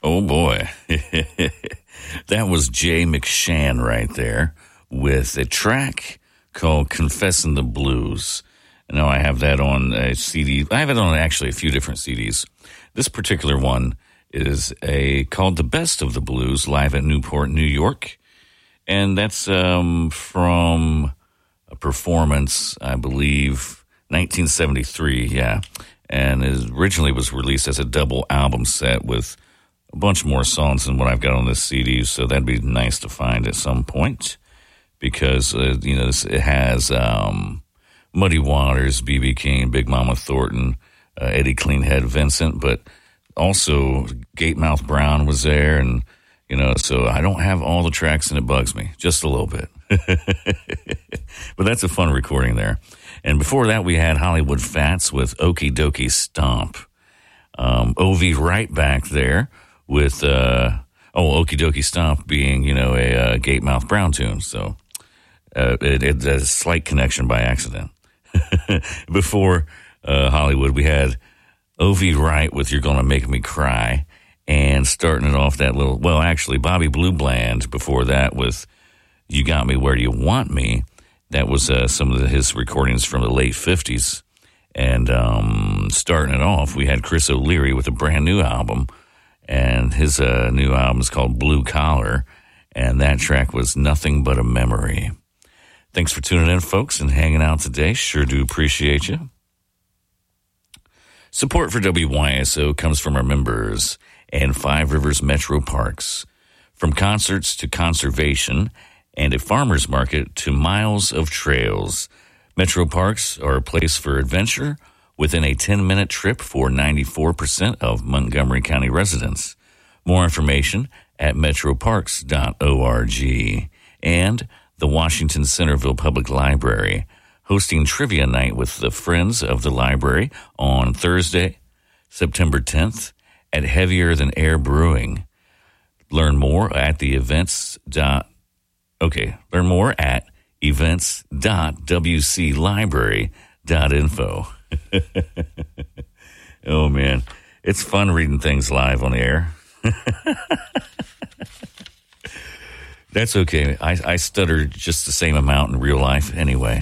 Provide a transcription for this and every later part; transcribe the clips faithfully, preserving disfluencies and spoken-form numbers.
Oh, boy. That was Jay McShann right there with a track called Confessing the Blues. Now, I have that on a C D. I have it on actually a few different C Ds. This particular one is a called The Best of the Blues, live at Newport, New York. And that's um, from a performance, I believe, nineteen seventy-three, yeah. And it originally was released as a double album set with a bunch more songs than what I've got on this C D, so that'd be nice to find at some point because, uh, you know, this, it has um, Muddy Waters, B B King, Big Mama Thornton, uh, Eddie Cleanhead Vincent, but also Gatemouth Brown was there, and, you know, so I don't have all the tracks, and it bugs me just a little bit. But that's a fun recording there. And before that, we had Hollywood Fats with Okie Dokie Stomp. Um, O V right back there with, uh, oh, Okie Dokie Stomp being, you know, a uh, Gatemouth Brown tune. So uh, it, it's a slight connection by accident. Before uh, Hollywood, we had O V Wright with You're Gonna Make Me Cry. And starting it off that little, well, actually, Bobby Blue Bland before that with You Got Me Where You Want Me. That was uh, some of the, his recordings from the late fifties. And um, starting it off, we had Chris O'Leary with a brand new album. And his uh, new album is called Blue Collar. And that track was Nothing But a Memory. Thanks for tuning in, folks, and hanging out today. Sure do appreciate you. Support for W Y S O comes from our members and Five Rivers Metro Parks. From concerts to conservation and a farmer's market to miles of trails, Metro Parks are a place for adventure within a ten-minute trip for ninety-four percent of Montgomery County residents. More information at metro parks dot org. And the Washington Centerville Public Library, hosting trivia night with the Friends of the Library on Thursday, September tenth at Heavier Than Air Brewing. Learn more at the events dot, okay, learn more at events dot w c library dot info. Oh, man. It's fun reading things live on the air. That's okay. I, I stutter just the same amount in real life anyway.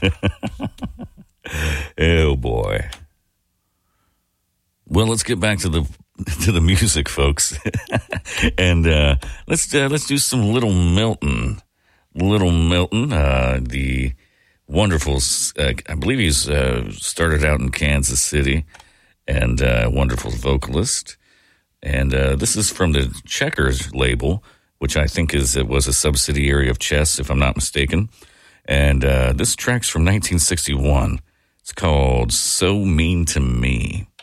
Oh, boy. Well, let's get back to the to the music, folks. And uh, let's uh, let's do some Little Milton. Little Milton, uh, the wonderful, uh, I believe he's uh, started out in Kansas City, and uh, wonderful vocalist. And uh, this is from the Checkers label, which I think is it was a subsidiary of Chess, if I'm not mistaken. And uh, this track's from nineteen sixty-one. It's called So Mean to Me.